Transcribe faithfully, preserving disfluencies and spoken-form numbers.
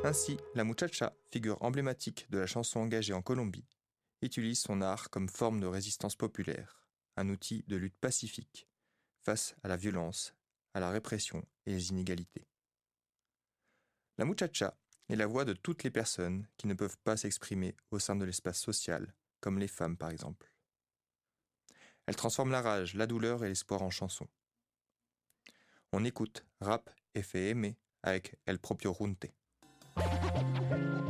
Ainsi, la muchacha, figure emblématique de la chanson engagée en Colombie, utilise son art comme forme de résistance populaire, un outil de lutte pacifique face à la violence, à la répression et les inégalités. La muchacha est la voix de toutes les personnes qui ne peuvent pas s'exprimer au sein de l'espace social, comme les femmes par exemple. Elle transforme la rage, la douleur et l'espoir en chanson. On écoute Rap F M avec El Propio Runte.